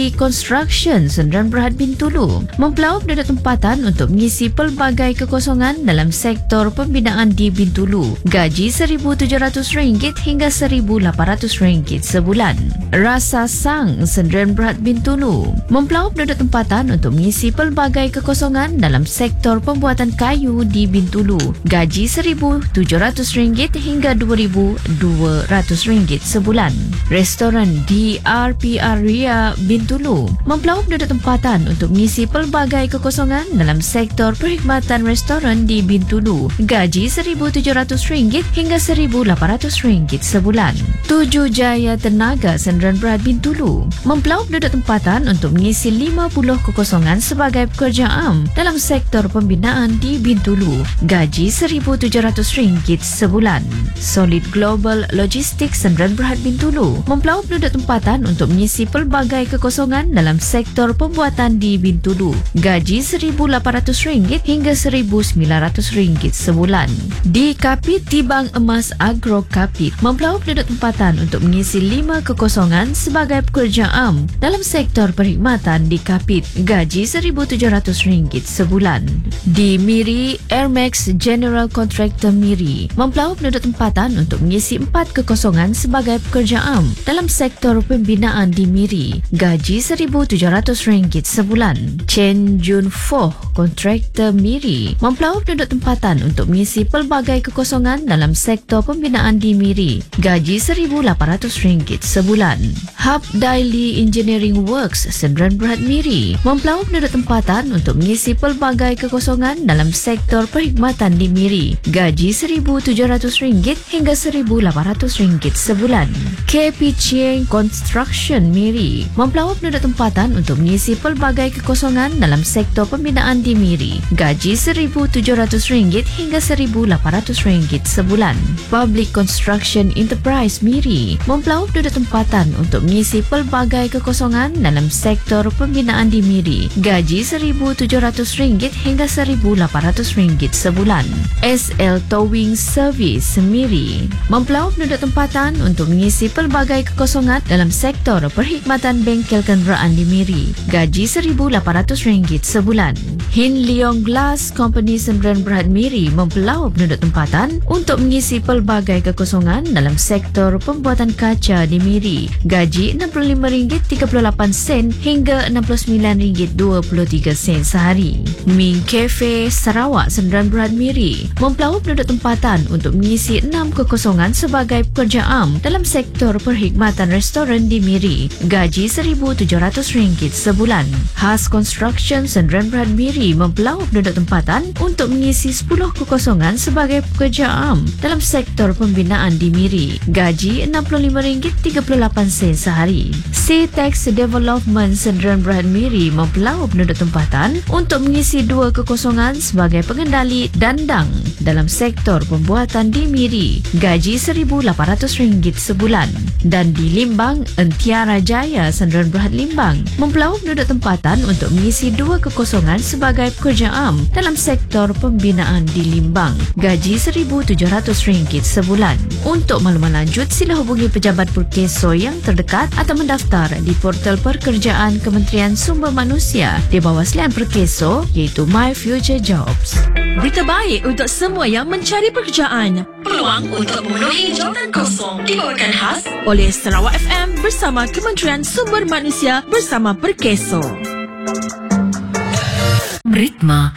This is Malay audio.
Public Construction Sdn Bhd Bintulu mempelaup dana tempatan untuk mengisi pelbagai kekosongan dalam sektor pembinaan di Bintulu. Gaji RM1,700 hingga RM1,800 sebulan. Rasa Sang Sdn Bhd Bintulu mempelaup dana tempatan untuk mengisi pelbagai kekosongan dalam sektor pembuatan kayu di Bintulu. Gaji RM1,700 hingga RM2,200 sebulan. Restoran DRPR Ria Bintulu mempelaup dana tempatan untuk mengisi pelbagai kekosongan dalam sektor perkhidmatan restoran di Bintulu. Gaji RM1,700 hingga RM1,800 sebulan. Tuju Jaya Tenaga Sdn Bhd Bintulu mempelaup dana tempatan untuk mengisi 50 kekosongan sebagai pekerja am dalam sektor pembinaan di Bintulu. Gaji RM1,700 sebulan. Solid Global Logistics Sdn Bhd Bintulu mempelaup dana tempatan untuk mengisi pelbagai kekosongan dalam sektor pembuatan di Bintulu. Gaji RM1,800 hingga RM1,900 sebulan. Di Kapit Tibang Emas Agro Kapit mempelaup dana tempatan untuk mengisi 5 kekosongan sebagai pekerja am dalam sektor perkhidmatan di Kapit. Gaji RM1,700 sebulan. Di Miri, Airmax General Contractor Miri mempelaup dana tempatan untuk mengisi 4 kekosongan sebagai pekerja am dalam sektor pembinaan di Miri. Gaji RM1,700 sebulan. Chen Jun Foh Kontraktor Miri mempelaup dana tempatan untuk mengisi pelbagai kekosongan dalam sektor pembinaan di Miri. Gaji RM1,800 sebulan. Hub Daily Engineering Works Sdn Bhd Miri mempelaup dana tempatan untuk mengisi pelbagai kekosongan dalam sektor perkhidmatan di Miri. Gaji RM1,700 hingga RM1,800 sebulan. KP Chieng Construction Miri mempelaup dana tempatan untuk mengisi pelbagai kekosongan dalam sektor pembinaan di Miri. Gaji RM1,700 hingga RM1,800 sebulan. Public Construction Enterprise Miri mempelaup dana tempatan untuk mengisi pelbagai kekosongan dalam sektor pembinaan di Miri. Gaji RM1,700 hingga RM1,800 sebulan. SL Towing Service Miri mempelaup dana tempatan untuk mengisi pelbagai kekosongan dalam sektor perkhidmatan bengkel kenderaan di Miri. Gaji RM1,800 sebulan. Hin Leong Glass Company Sdn Bhd Miri mempelaup dana tempatan untuk mengisi pelbagai kekosongan dalam sektor pembuatan kaca di Miri. Gaji RM65.38 hingga RM69.23 sehari. Ming Cafe Sarawak Sdn Bhd Miri mempelaup dana tempatan untuk mengisi 6 kekosongan sebagai pekerja am dalam sektor perkhidmatan restoran di Miri. Gaji RM1,700 sebulan. Has Construction Sdn Bhd Miri mempelaup dana tempatan untuk mengisi 10 kekosongan sebagai pekerja am dalam sektor pembinaan di Miri. Gaji RM65.38 sehari. C-Tax Development Sdn Bhd Miri mempelaup dana tempatan untuk mengisi 2 kekosongan sebagai pengendali dandang dalam sektor pembuatan di Miri. Gaji RM1,800 sebulan. Dan di Limbang, Entiara Jaya Sdn Bhd Limbang mempelaup dana tempatan untuk mengisi 2 kekosongan sebagai pekerja am dalam sektor pembinaan di Limbang. Gaji RM1,700 sebulan. Untuk maklumat lanjut, sila hubungi pejabat Perkeso yang terdekat atau mendaftar di portal pekerjaan Kementerian Sumber Manusia di bawah selian Perkeso iaitu My Future Jobs. Berita baik untuk semua yang mencari pekerjaan. Peluang untuk memenuhi jawatan kosong dibawakan khas oleh Sarawak FM bersama Kementerian Sumber Manusia bersama Perkeso. Ritma